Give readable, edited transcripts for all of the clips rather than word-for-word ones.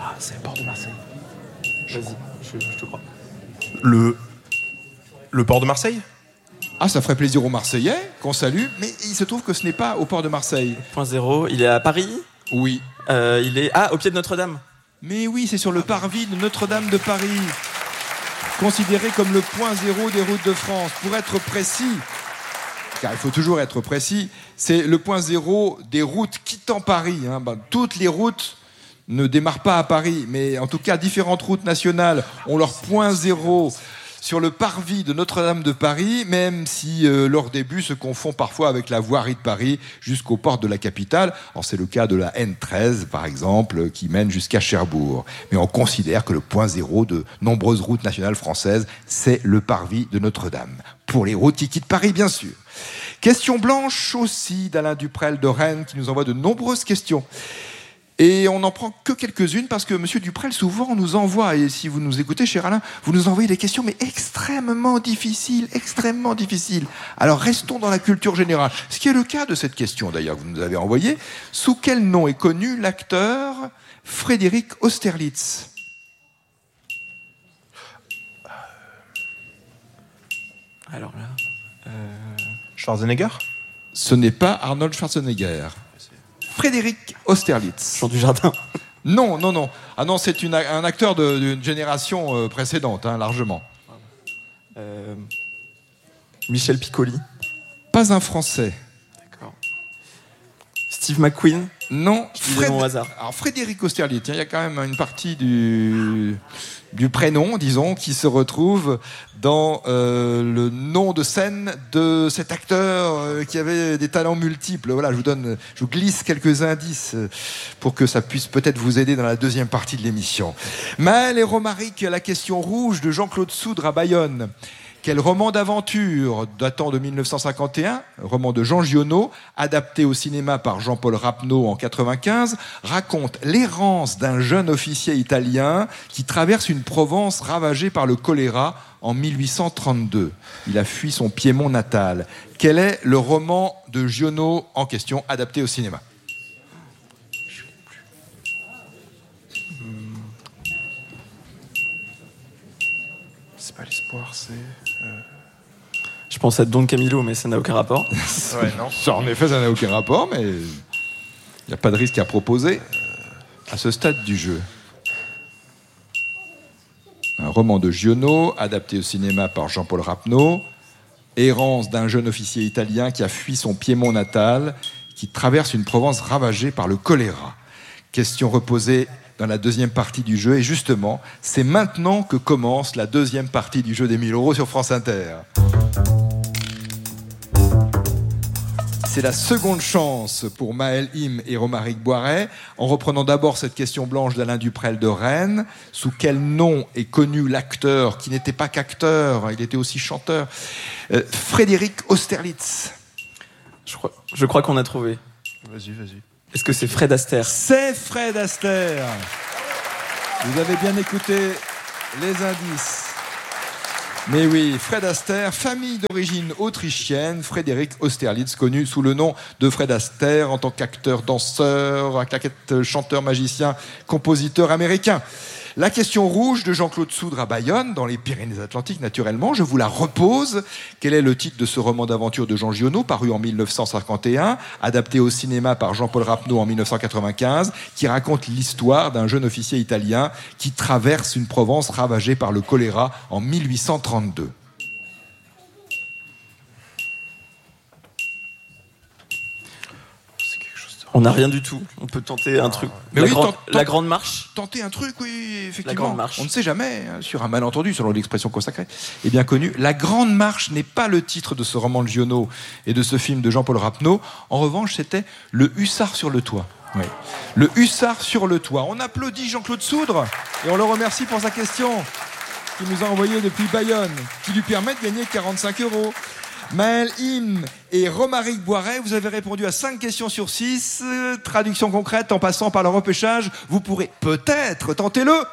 C'est le port de Marseille. Vas-y, je te crois. Le port de Marseille ? Ah, ça ferait plaisir aux Marseillais, qu'on salue, mais il se trouve que ce n'est pas au port de Marseille. Point zéro, il est à Paris ? Oui. Il est au pied de Notre-Dame. Mais oui, c'est sur le parvis de Notre-Dame de Paris. Considéré comme le point zéro des routes de France. Pour être précis, car il faut toujours être précis, c'est le point zéro des routes quittant Paris. Toutes les routes ne démarrent pas à Paris, mais en tout cas, différentes routes nationales ont leur point zéro sur le parvis de Notre-Dame de Paris, même si leur début se confond parfois avec la voirie de Paris jusqu'aux portes de la capitale. Alors, c'est le cas de la N13, par exemple, qui mène jusqu'à Cherbourg. Mais on considère que le point zéro de nombreuses routes nationales françaises, c'est le parvis de Notre-Dame. Pour les routes qui quittent Paris, bien sûr. Question blanche aussi d'Alain Duprel de Rennes, qui nous envoie de nombreuses questions. Et on n'en prend que quelques-unes parce que M. Duprel souvent nous envoie, et si vous nous écoutez, cher Alain, vous nous envoyez des questions mais extrêmement difficiles. Alors restons dans la culture générale. Ce qui est le cas de cette question d'ailleurs que vous nous avez envoyée. Sous quel nom est connu l'acteur Frédéric Austerlitz ? Alors là... Schwarzenegger ? Ce n'est pas Arnold Schwarzenegger. Frédéric Austerlitz. Jean Dujardin. Non. Ah non, c'est un acteur d'une génération précédente, largement. Michel Piccoli. Pas un Français. D'accord. Steve McQueen. Non. Au hasard. Alors Frédéric Austerlitz, il y a quand même une partie du prénom, disons, qui se retrouve dans le nom de scène de cet acteur qui avait des talents multiples. Voilà, je vous glisse quelques indices pour que ça puisse peut-être vous aider dans la deuxième partie de l'émission. Maël et Romaric, la question rouge de Jean-Claude Soudre à Bayonne. Quel roman d'aventure datant de 1951, roman de Jean Giono, adapté au cinéma par Jean-Paul Rapneau en 1995, raconte l'errance d'un jeune officier italien qui traverse une Provence ravagée par le choléra en 1832. Il a fui son Piémont natal. Quel est le roman de Giono en question, adapté au cinéma ? C'est pas l'espoir, c'est... Je pense à Don Camillo, mais ça n'a aucun rapport. Ouais, non. En effet, ça n'a aucun rapport, mais il n'y a pas de risque à proposer à ce stade du jeu. Un roman de Giono, adapté au cinéma par Jean-Paul Rapneau. Errance d'un jeune officier italien qui a fui son Piémont natal, qui traverse une Provence ravagée par le choléra. Question reposée dans la deuxième partie du jeu. Et justement, c'est maintenant que commence la deuxième partie du jeu des 1000 € sur France Inter. C'est la seconde chance pour Maël Im et Romaric Boiret. En reprenant d'abord cette question blanche d'Alain Duprel de Rennes. Sous quel nom est connu l'acteur qui n'était pas qu'acteur, il était aussi chanteur, Frédéric Austerlitz. Je crois qu'on a trouvé. Vas-y. Est-ce que c'est Fred Astaire ? C'est Fred Astaire. Vous avez bien écouté les indices. Mais oui, Fred Astaire, famille d'origine autrichienne, Frédéric Austerlitz, connu sous le nom de Fred Astaire en tant qu'acteur, danseur, claquette, chanteur, magicien, compositeur américain. La question rouge de Jean-Claude Soudre à Bayonne, dans les Pyrénées-Atlantiques, naturellement, je vous la repose. Quel est le titre de ce roman d'aventure de Jean Giono, paru en 1951, adapté au cinéma par Jean-Paul Rapneau en 1995, qui raconte l'histoire d'un jeune officier italien qui traverse une Provence ravagée par le choléra en 1832. On n'a rien du tout. On peut tenter un truc. Mais la grande marche. Tenter un truc, oui, effectivement. La grande marche. On ne sait jamais, sur un malentendu, selon l'expression consacrée, est bien connue. La grande marche n'est pas le titre de ce roman de Giono et de ce film de Jean-Paul Rapneau. En revanche, c'était Le Hussard sur le toit. Oui. Le Hussard sur le toit. On applaudit Jean-Claude Soudre et on le remercie pour sa question qu'il nous a envoyée depuis Bayonne, qui lui permet de gagner 45 €. Maël Im et Romaric Boiret, vous avez répondu à 5 questions sur 6. Traduction concrète, en passant par le repêchage, vous pourrez peut-être tenter le...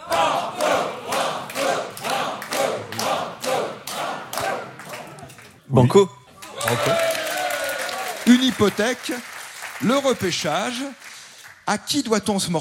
Banco. Une hypothèque, le repêchage. À qui doit-on ce morceau ?